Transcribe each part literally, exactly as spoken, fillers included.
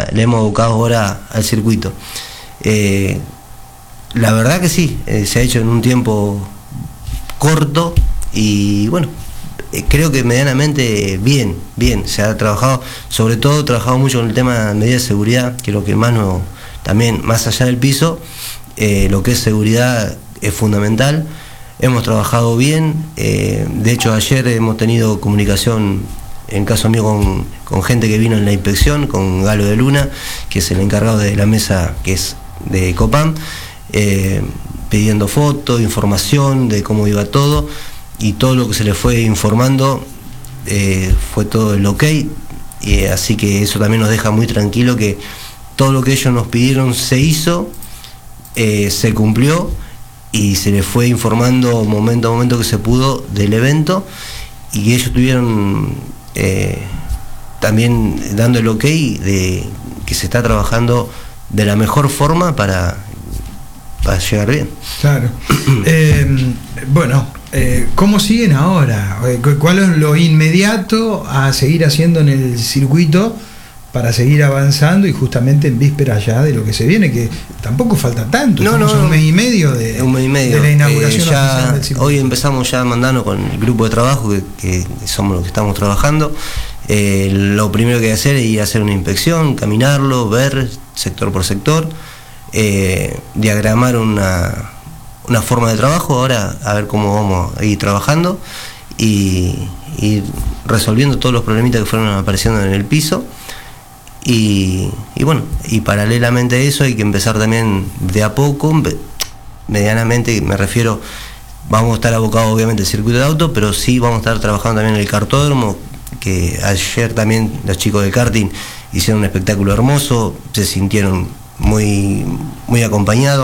le hemos abocado ahora al circuito. Eh, la verdad que sí, eh, se ha hecho en un tiempo corto y bueno, eh, creo que medianamente bien, bien, se ha trabajado, sobre todo trabajado mucho con el tema de medidas de seguridad, que es lo que más no, también más allá del piso, eh, lo que es seguridad es fundamental. Hemos trabajado bien, eh, de hecho ayer hemos tenido comunicación, en caso mío, con, con gente que vino en la inspección, con Galo de Luna, que es el encargado de la mesa que es de Copam, eh, pidiendo fotos, información de cómo iba todo, y todo lo que se le fue informando eh, fue todo el ok, y así que eso también nos deja muy tranquilo que todo lo que ellos nos pidieron se hizo, eh, se cumplió, y se les fue informando momento a momento que se pudo del evento, y ellos estuvieron eh, también dando el ok de que se está trabajando de la mejor forma para, para llegar bien. Claro. eh, bueno, eh, ¿cómo siguen ahora? ¿Cuál es lo inmediato a seguir haciendo en el circuito para seguir avanzando y justamente en vísperas ya de lo que se viene, que tampoco falta tanto? No, Estamos no, a un mes y medio de, un mes y medio. de la inauguración eh, ya, oficial del circuito. Hoy empezamos ya a mandarnos con el grupo de trabajo que, que somos los que estamos trabajando. Eh, lo primero que hay que hacer es ir a hacer una inspección, caminarlo, ver sector por sector, eh, diagramar una, una forma de trabajo, ahora a ver cómo vamos a ir trabajando y ir resolviendo todos los problemitas que fueron apareciendo en el piso. Y, y bueno, y paralelamente a eso hay que empezar también de a poco, medianamente, me refiero, vamos a estar abocados obviamente al circuito de auto, pero sí vamos a estar trabajando también en el kartódromo, que ayer también los chicos del karting hicieron un espectáculo hermoso, se sintieron muy, muy acompañados,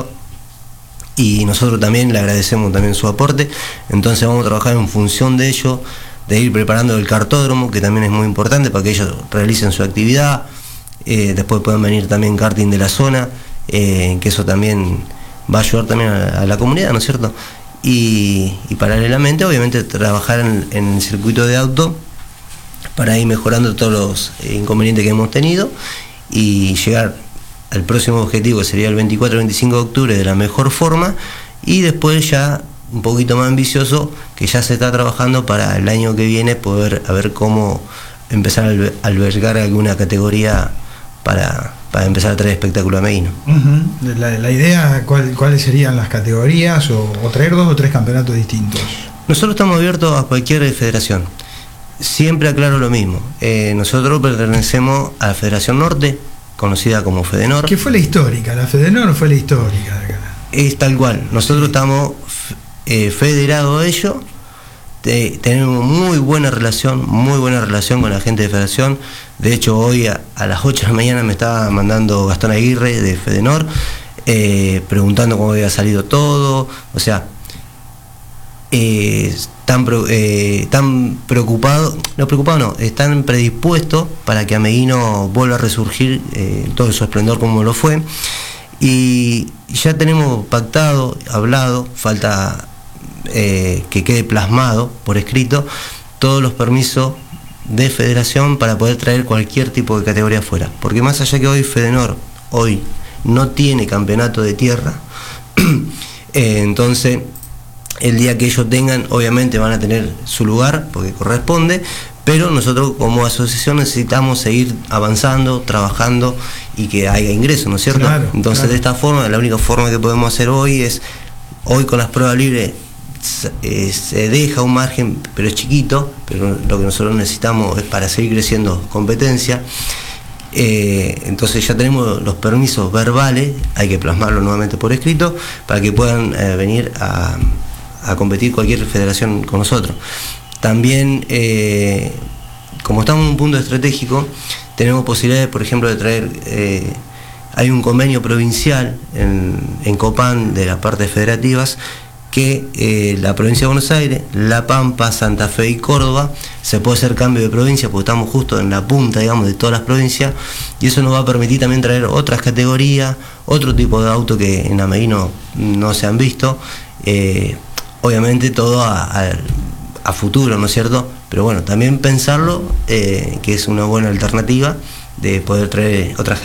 y nosotros también le agradecemos también su aporte. Entonces vamos a trabajar en función de ello, de ir preparando el kartódromo, que también es muy importante para que ellos realicen su actividad. Eh, después pueden venir también karting de la zona, eh, que eso también va a ayudar también a, a la comunidad, ¿no es cierto? Y, y paralelamente, obviamente, trabajar en, en el circuito de auto para ir mejorando todos los inconvenientes que hemos tenido y llegar al próximo objetivo, que sería el veinticuatro veinticinco de octubre, de la mejor forma, y después ya un poquito más ambicioso, que ya se está trabajando para el año que viene poder a ver cómo empezar a albergar alguna categoría para, para empezar a traer espectáculo a Meguino. Uh-huh. La, la idea, ¿cuál, ¿cuáles serían las categorías? O, o traer dos o tres campeonatos distintos. Nosotros estamos abiertos a cualquier federación. Siempre aclaro lo mismo. Eh, nosotros pertenecemos a la Federación Norte, conocida como Fedenor. ¿Qué fue la histórica? ¿La Fedenor fue la histórica de acá? Es tal cual. Nosotros sí. estamos eh, federados a ello. Te, tenemos muy buena relación, muy buena relación con la gente de Federación. De hecho, hoy a, a las ocho de la mañana me estaba mandando Gastón Aguirre de Fedenor, eh, preguntando cómo había salido todo. O sea, eh, tan, eh, tan preocupado, no preocupado no, están predispuestos para que Ameguino vuelva a resurgir eh, todo su esplendor como lo fue. Y ya tenemos pactado, hablado, falta eh, que quede plasmado por escrito todos los permisos de federación para poder traer cualquier tipo de categoría afuera. Porque más allá que hoy Fedenor hoy no tiene campeonato de tierra, eh, entonces el día que ellos tengan, obviamente van a tener su lugar, porque corresponde, pero nosotros como asociación necesitamos seguir avanzando, trabajando y que haya ingresos, ¿no es cierto? Claro, Entonces claro. de esta forma, la única forma que podemos hacer hoy es, hoy con las pruebas libres eh, se deja un margen, pero es chiquito, pero lo que nosotros necesitamos es para seguir creciendo competencia. Eh, entonces ya tenemos los permisos verbales, hay que plasmarlo nuevamente por escrito, para que puedan eh, venir a... a competir cualquier federación con nosotros. También, eh, como estamos en un punto estratégico, tenemos posibilidades, por ejemplo, de traer, eh, hay un convenio provincial en, en Copán de las partes federativas, que eh, la provincia de Buenos Aires, La Pampa, Santa Fe y Córdoba, se puede hacer cambio de provincia, porque estamos justo en la punta, digamos, de todas las provincias, y eso nos va a permitir también traer otras categorías, otro tipo de auto que en Ameguino no se han visto, eh, obviamente todo a, a, a futuro, ¿no es cierto? Pero bueno, también pensarlo, eh, que es una buena alternativa de poder traer otras